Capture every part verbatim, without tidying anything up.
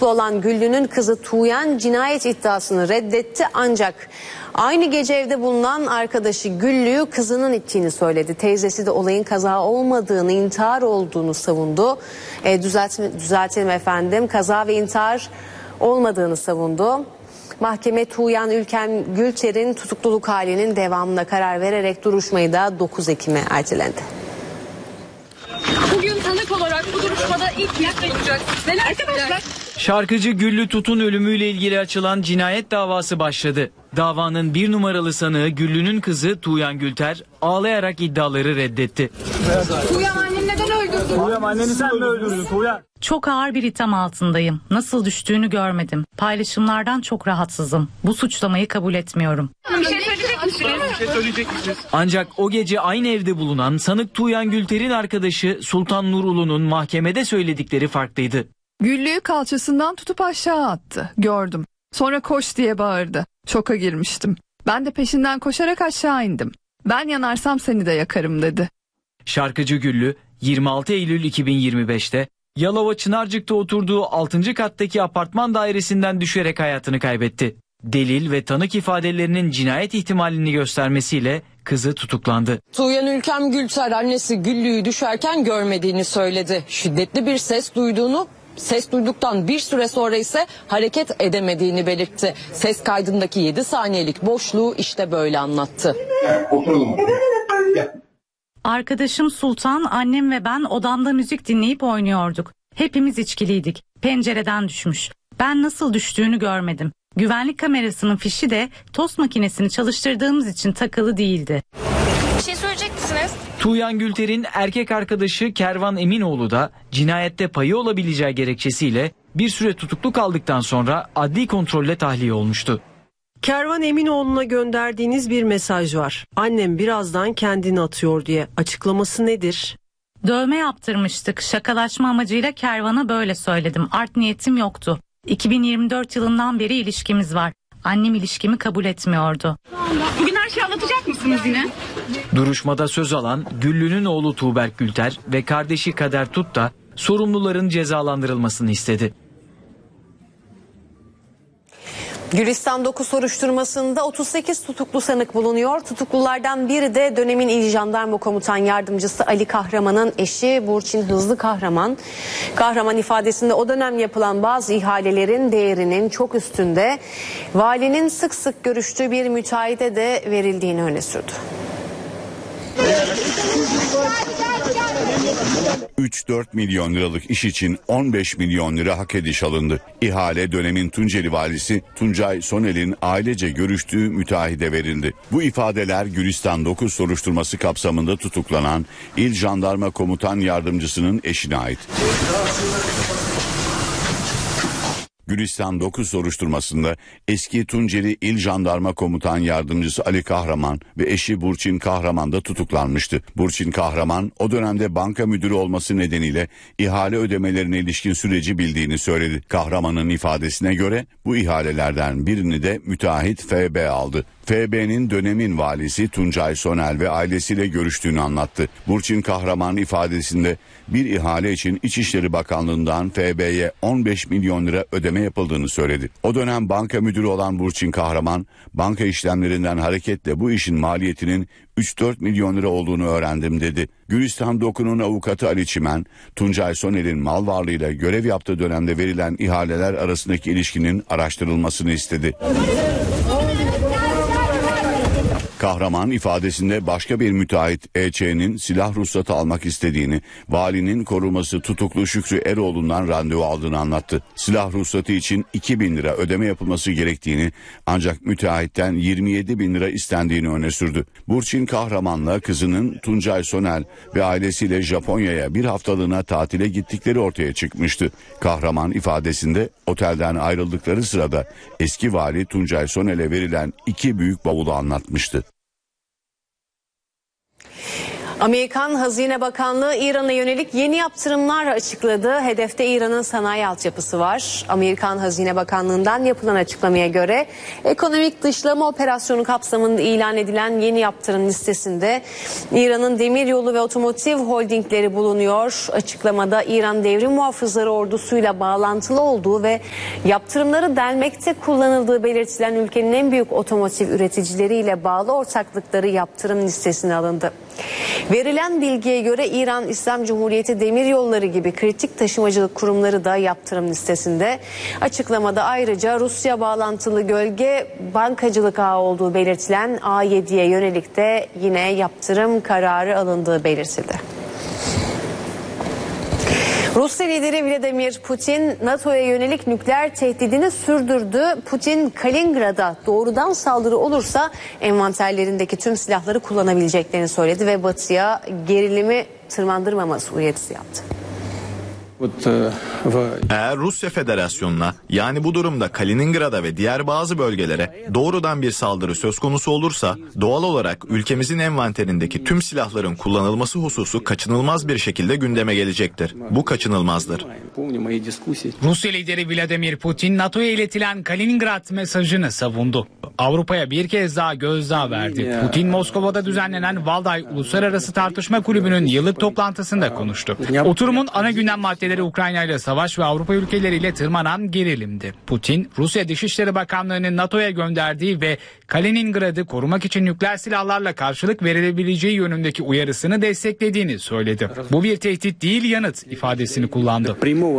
tutuklu olan Güllü'nün kızı Tuğyan cinayet iddiasını reddetti ancak aynı gece evde bulunan arkadaşı Güllü'yü kızının ittiğini söyledi. Teyzesi de olayın kaza olmadığını, intihar olduğunu savundu. E, düzeltme, düzeltelim efendim, kaza ve intihar olmadığını savundu. Mahkeme Tuğyan Ülkem Gülter'in tutukluluk halinin devamına karar vererek duruşmayı da dokuz Ekim'e ertelendi. Bugün tanık olarak bu duruşmada ilk kez duyuracaksınız. Neler arkadaşlar? Şarkıcı Güllü Tut'un ölümüyle ilgili açılan cinayet davası başladı. Davanın bir numaralı sanığı Güllü'nün kızı Tuğyan Gülter ağlayarak iddiaları reddetti. Tuğyan annem neden öldürdün? Tuğyan anneni sen mi öldürdün Tuğyan? Çok ağır bir itham altındayım. Nasıl düştüğünü görmedim. Paylaşımlardan çok rahatsızım. Bu suçlamayı kabul etmiyorum. Bir şey söyleyecek misiniz? Bir şey söyleyecek misiniz? Ancak o gece aynı evde bulunan sanık Tuğyan Gülter'in arkadaşı Sultan Nurulu'nun mahkemede söyledikleri farklıydı. Güllü'yü kalçasından tutup aşağı attı. Gördüm. Sonra koş diye bağırdı. Şoka girmiştim. Ben de peşinden koşarak aşağı indim. Ben yanarsam seni de yakarım dedi. Şarkıcı Güllü yirmi altı Eylül iki bin yirmi beş'te Yalova Çınarcık'ta oturduğu altıncı kattaki apartman dairesinden düşerek hayatını kaybetti. Delil ve tanık ifadelerinin cinayet ihtimalini göstermesiyle kızı tutuklandı. Tuğyan Ülkem Gülter annesi Güllü'yü düşerken görmediğini söyledi. Şiddetli bir ses duyduğunu, ses duyduktan bir süre sonra ise hareket edemediğini belirtti. Ses kaydındaki yedi saniyelik boşluğu işte böyle anlattı. Oturalım. Arkadaşım Sultan, annem ve ben odamda müzik dinleyip oynuyorduk. Hepimiz içkiliydik. Pencereden düşmüş. Ben nasıl düştüğünü görmedim. Güvenlik kamerasının fişi de tost makinesini çalıştırdığımız için takılı değildi. Bir şey söyleyecek misiniz? Tuğyan Gülter'in erkek arkadaşı Kervan Eminoğlu da cinayette payı olabileceği gerekçesiyle bir süre tutuklu kaldıktan sonra adli kontrolle tahliye olmuştu. Kervan Eminoğlu'na gönderdiğiniz bir mesaj var. Annem birazdan kendini atıyor diye. Açıklaması nedir? Dövme yaptırmıştık. Şakalaşma amacıyla Kervan'a böyle söyledim. Art niyetim yoktu. iki bin yirmi dört yılından beri ilişkimiz var. Annem ilişkimi kabul etmiyordu. Bugün her şeyi anlatacak mısınız yine? Duruşmada söz alan Güllü'nün oğlu Tuğberk Gülter ve kardeşi Kader Tut da sorumluların cezalandırılmasını istedi. Gülistan dokuz soruşturmasında otuz sekiz tutuklu sanık bulunuyor. Tutuklulardan biri de dönemin İl Jandarma Komutan Yardımcısı Ali Kahraman'ın eşi Burçin Hızlı Kahraman. Kahraman ifadesinde o dönem yapılan bazı ihalelerin değerinin çok üstünde, valinin sık sık görüştüğü bir müteahhite de verildiğini öne sürdü. üç dört milyon liralık iş için on beş milyon lira hak ediş alındı. İhale dönemin Tunceli valisi Tuncay Sonel'in ailece görüştüğü müteahhide verildi. Bu ifadeler Gülistan dokuz soruşturması kapsamında tutuklanan İl Jandarma Komutan Yardımcısının eşine ait. Gülistan dokuz soruşturmasında eski Tunceli İl Jandarma Komutan Yardımcısı Ali Kahraman ve eşi Burçin Kahraman da tutuklanmıştı. Burçin Kahraman o dönemde banka müdürü olması nedeniyle ihale ödemelerine ilişkin süreci bildiğini söyledi. Kahraman'ın ifadesine göre bu ihalelerden birini de müteahhit F B aldı. F B'nin dönemin valisi Tuncay Sonel ve ailesiyle görüştüğünü anlattı. Burçin Kahraman ifadesinde bir ihale için İçişleri Bakanlığı'ndan F B'ye on beş milyon lira ödeme yapıldığını söyledi. O dönem banka müdürü olan Burçin Kahraman, banka işlemlerinden hareketle bu işin maliyetinin üç dört milyon lira olduğunu öğrendim dedi. Gülistan dokuzun avukatı Ali Çimen, Tuncay Sonel'in mal varlığıyla görev yaptığı dönemde verilen ihaleler arasındaki ilişkinin araştırılmasını istedi. Kahraman ifadesinde başka bir müteahhit E Ç'nin silah ruhsatı almak istediğini, valinin koruması tutuklu Şükrü Eroğlu'ndan randevu aldığını anlattı. Silah ruhsatı için iki bin lira ödeme yapılması gerektiğini, ancak müteahhitten yirmi yedi bin lira istendiğini öne sürdü. Burçin Kahraman'la kızının Tuncay Sonel ve ailesiyle Japonya'ya bir haftalığına tatile gittikleri ortaya çıkmıştı. Kahraman ifadesinde otelden ayrıldıkları sırada eski vali Tuncay Sonel'e verilen iki büyük bavulu anlatmıştı. Amerikan Hazine Bakanlığı İran'a yönelik yeni yaptırımlar açıkladı. Hedefte İran'ın sanayi altyapısı var. Amerikan Hazine Bakanlığı'ndan yapılan açıklamaya göre ekonomik dışlama operasyonu kapsamında ilan edilen yeni yaptırım listesinde İran'ın demiryolu ve otomotiv holdingleri bulunuyor. Açıklamada İran Devrim Muhafızları ordusuyla bağlantılı olduğu ve yaptırımları delmekte kullanıldığı belirtilen ülkenin en büyük otomotiv üreticileriyle bağlı ortaklıkları yaptırım listesine alındı. Verilen bilgiye göre İran İslam Cumhuriyeti Demiryolları gibi kritik taşımacılık kurumları da yaptırım listesinde. Açıklamada ayrıca Rusya bağlantılı gölge bankacılık ağı olduğu belirtilen A yediye yönelik de yine yaptırım kararı alındığı belirtildi. Rusya lideri Vladimir Putin NATO'ya yönelik nükleer tehdidini sürdürdü. Putin Kaliningrad'a doğrudan saldırı olursa envanterlerindeki tüm silahları kullanabileceklerini söyledi ve Batı'ya gerilimi tırmandırmaması uyarısı yaptı. Eğer Rusya Federasyonu'na, yani bu durumda Kaliningrad'a ve diğer bazı bölgelere doğrudan bir saldırı söz konusu olursa, doğal olarak ülkemizin envanterindeki tüm silahların kullanılması hususu kaçınılmaz bir şekilde gündeme gelecektir. Bu kaçınılmazdır. Rusya lideri Vladimir Putin NATO'ya iletilen Kaliningrad mesajını savundu. Avrupa'ya bir kez daha gözdağı verdi. Putin Moskova'da düzenlenen Valday Uluslararası Tartışma Kulübü'nün yıllık toplantısında konuştu. Oturumun ana gündem maddeleri Ukrayna ile savaş ve Avrupa ülkeleriyle tırmanan gerilimdi. Putin, Rusya Dışişleri Bakanlığı'nın NATO'ya gönderdiği ve Kaliningrad'ı korumak için nükleer silahlarla karşılık verilebileceği yönündeki uyarısını desteklediğini söyledi. Bu bir tehdit değil, yanıt ifadesini kullandı.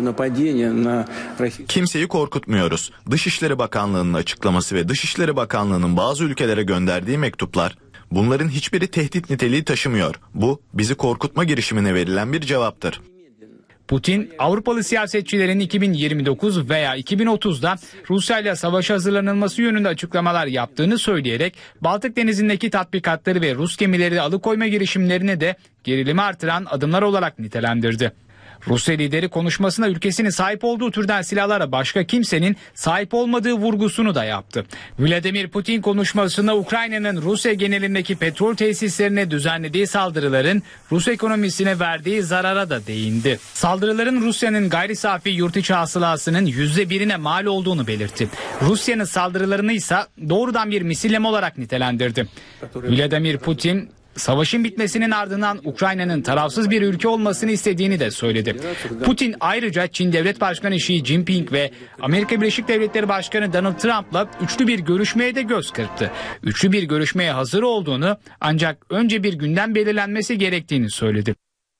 Kimseyi korkutmuyoruz. Dışişleri Bakanlığı'nın açıklaması ve Dışişleri Bakanlığı'nın bazı ülkelere gönderdiği mektuplar, bunların hiçbiri tehdit niteliği taşımıyor. Bu, bizi korkutma girişimine verilen bir cevaptır. Putin, Avrupalı siyasetçilerin iki bin yirmi dokuz veya iki bin otuzda Rusya ile savaşa hazırlanılması yönünde açıklamalar yaptığını söyleyerek Baltık Denizi'ndeki tatbikatları ve Rus gemileri alıkoyma girişimlerini de gerilimi artıran adımlar olarak nitelendirdi. Rusya lideri konuşmasında ülkesinin sahip olduğu türden silahlara başka kimsenin sahip olmadığı vurgusunu da yaptı. Vladimir Putin konuşmasında Ukrayna'nın Rusya genelindeki petrol tesislerine düzenlediği saldırıların Rus ekonomisine verdiği zarara da değindi. Saldırıların Rusya'nın gayri safi yurt içi hasılasının yüzde birine mal olduğunu belirtti. Rusya'nın saldırılarını ise doğrudan bir misilleme olarak nitelendirdi. Vladimir Putin, savaşın bitmesinin ardından Ukrayna'nın tarafsız bir ülke olmasını istediğini de söyledi. Putin ayrıca Çin Devlet Başkanı Xi Jinping ve Amerika Birleşik Devletleri Başkanı Donald Trump'la üçlü bir görüşmeye de göz kırptı. Üçlü bir görüşmeye hazır olduğunu, ancak önce bir gündem belirlenmesi gerektiğini söyledi.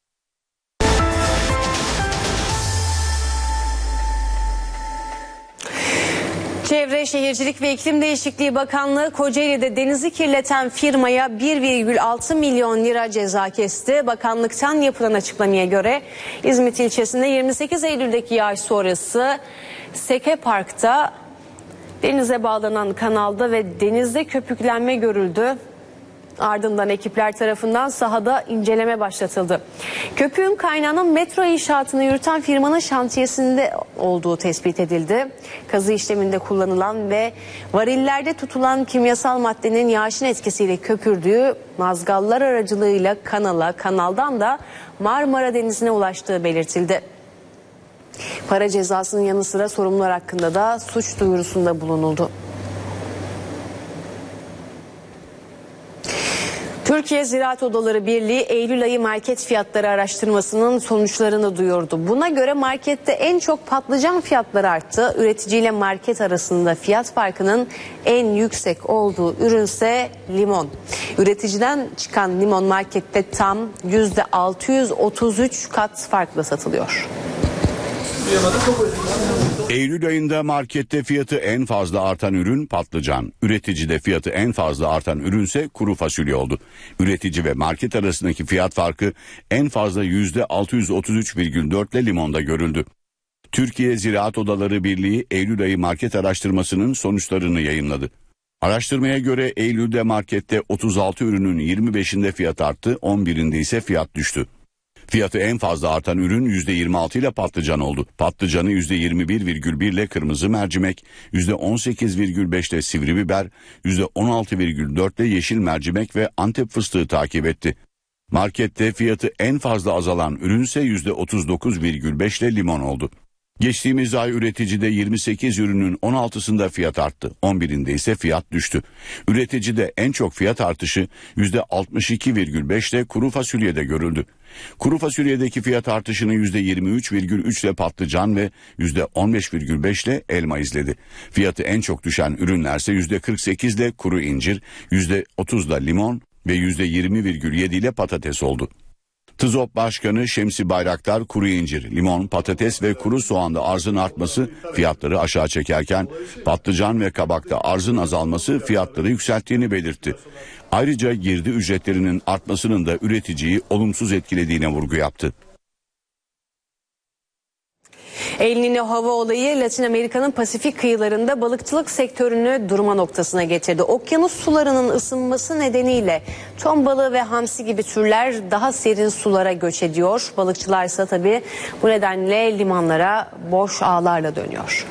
Çevre, Şehircilik ve İklim Değişikliği Bakanlığı Kocaeli'de denizi kirleten firmaya bir virgül altı milyon lira ceza kesti. Bakanlıktan yapılan açıklamaya göre İzmit ilçesinde yirmi sekiz Eylül'deki yağış sonrası Seke Park'ta denize bağlanan kanalda ve denizde köpüklenme görüldü. Ardından ekipler tarafından sahada inceleme başlatıldı. Köpüğün kaynağının metro inşaatını yürüten firmanın şantiyesinde olduğu tespit edildi. Kazı işleminde kullanılan ve varillerde tutulan kimyasal maddenin yağışın etkisiyle köpürdüğü mazgallar aracılığıyla kanala, kanaldan da Marmara Denizi'ne ulaştığı belirtildi. Para cezasının yanı sıra sorumlular hakkında da suç duyurusunda bulunuldu. Türkiye Ziraat Odaları Birliği Eylül ayı market fiyatları araştırmasının sonuçlarını duyurdu. Buna göre markette en çok patlıcan fiyatları arttı. Üreticiyle market arasında fiyat farkının en yüksek olduğu ürünse limon. Üreticiden çıkan limon markette tam yüzde altı yüz otuz üç kat farkla satılıyor. Eylül ayında markette fiyatı en fazla artan ürün patlıcan. Üreticide fiyatı en fazla artan ürünse kuru fasulye oldu. Üretici ve market arasındaki fiyat farkı en fazla yüzde altı yüz otuz üç virgül dört ile limonda görüldü. Türkiye Ziraat Odaları Birliği Eylül ayı market araştırmasının sonuçlarını yayınladı. Araştırmaya göre Eylül'de markette otuz altı ürünün yirmi beşinde fiyat arttı, on birinde ise fiyat düştü. Fiyatı en fazla artan ürün yüzde yirmi altı ile patlıcan oldu. Patlıcanı yüzde yirmi bir virgül bir ile kırmızı mercimek, yüzde on sekiz virgül beş ile sivri biber, yüzde on altı virgül dört ile yeşil mercimek ve Antep fıstığı takip etti. Markette fiyatı en fazla azalan ürünse yüzde otuz dokuz virgül beş ile limon oldu. Geçtiğimiz ay üreticide yirmi sekiz ürünün on altısında fiyat arttı, on birinde ise fiyat düştü. Üreticide en çok fiyat artışı yüzde altmış iki virgül beş ile kuru fasulyede görüldü. Kuru fasulyedeki fiyat artışını yüzde yirmi üç virgül üç ile patlıcan ve yüzde on beş virgül beş ile elma izledi. Fiyatı en çok düşen ürünlerse yüzde kırk sekiz ile kuru incir, yüzde otuz ile limon ve yüzde yirmi virgül yedi ile patates oldu. TİZOP Başkanı Şemsi Bayraktar kuru incir, limon, patates ve kuru soğanda arzın artması fiyatları aşağı çekerken patlıcan ve kabakta arzın azalması fiyatları yükselttiğini belirtti. Ayrıca girdi ücretlerinin artmasının da üreticiyi olumsuz etkilediğine vurgu yaptı. El Niño hava olayı Latin Amerika'nın Pasifik kıyılarında balıkçılık sektörünü durma noktasına getirdi. Okyanus sularının ısınması nedeniyle ton balığı ve hamsi gibi türler daha serin sulara göç ediyor. Balıkçılar ise tabii bu nedenle limanlara boş ağlarla dönüyor.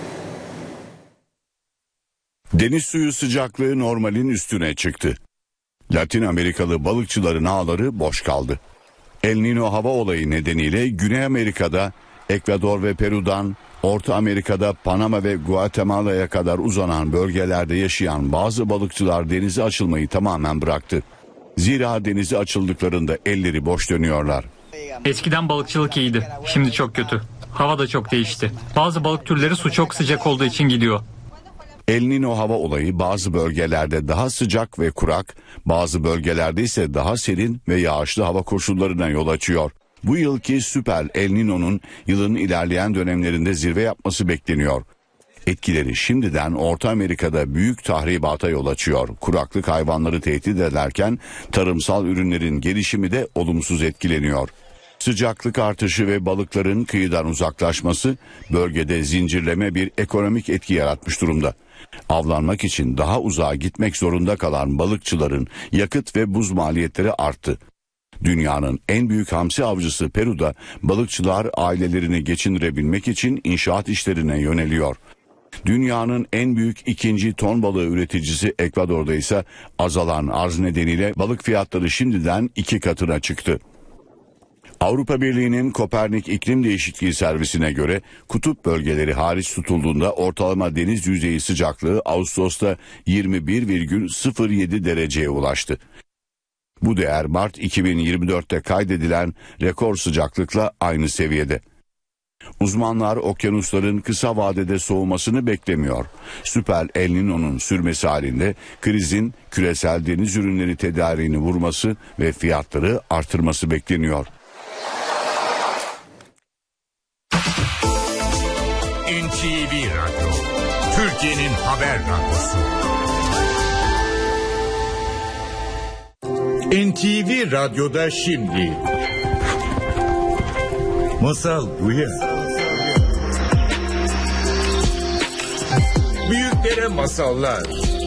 Deniz suyu sıcaklığı normalin üstüne çıktı. Latin Amerikalı balıkçıların ağları boş kaldı. El Niño hava olayı nedeniyle Güney Amerika'da Ekvador ve Peru'dan Orta Amerika'da Panama ve Guatemala'ya kadar uzanan bölgelerde yaşayan bazı balıkçılar denize açılmayı tamamen bıraktı. Zira denize açıldıklarında elleri boş dönüyorlar. Eskiden balıkçılık iyiydi. Şimdi çok kötü. Hava da çok değişti. Bazı balık türleri su çok sıcak olduğu için gidiyor. El Niño hava olayı bazı bölgelerde daha sıcak ve kurak, bazı bölgelerde ise daha serin ve yağışlı hava koşullarına yol açıyor. Bu yılki süper El Niño'nun yılın ilerleyen dönemlerinde zirve yapması bekleniyor. Etkileri şimdiden Orta Amerika'da büyük tahribata yol açıyor. Kuraklık hayvanları tehdit ederken tarımsal ürünlerin gelişimi de olumsuz etkileniyor. Sıcaklık artışı ve balıkların kıyıdan uzaklaşması bölgede zincirleme bir ekonomik etki yaratmış durumda. Avlanmak için daha uzağa gitmek zorunda kalan balıkçıların yakıt ve buz maliyetleri arttı. Dünyanın en büyük hamsi avcısı Peru'da balıkçılar ailelerini geçindirebilmek için inşaat işlerine yöneliyor. Dünyanın en büyük ikinci ton balığı üreticisi Ekvador'da ise azalan arz nedeniyle balık fiyatları şimdiden iki katına çıktı. Avrupa Birliği'nin Kopernik İklim Değişikliği Servisi'ne göre kutup bölgeleri hariç tutulduğunda ortalama deniz yüzeyi sıcaklığı Ağustos'ta yirmi bir virgül sıfır yedi dereceye ulaştı. Bu değer Mart iki bin yirmi dörtte kaydedilen rekor sıcaklıkla aynı seviyede. Uzmanlar okyanusların kısa vadede soğumasını beklemiyor. Süper El Niño'nun sürmesi halinde krizin küresel deniz ürünleri tedariğini vurması ve fiyatları artırması bekleniyor. N T V Radyo, Türkiye'nin haber radyosu. N T V Radyo'da şimdi Masal Rüya. Büyüklere masallar,